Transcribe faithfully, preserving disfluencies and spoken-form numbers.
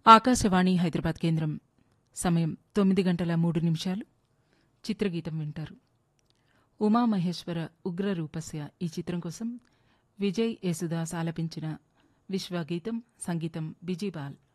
ఆకాశవాణి హైదరాబాద్ కేంద్రం. సమయం తొమ్మిది గంటల మూడు నిమిషాలు. చిత్రగీతం వింటారు. ఉమామహేశ్వర ఉగ్రరూపస్య ఈ చిత్రం కోసం విజయ్ యేసుదాస్ ఆలపించిన విశ్వగీతం, సంగీతం బిజీబాల్.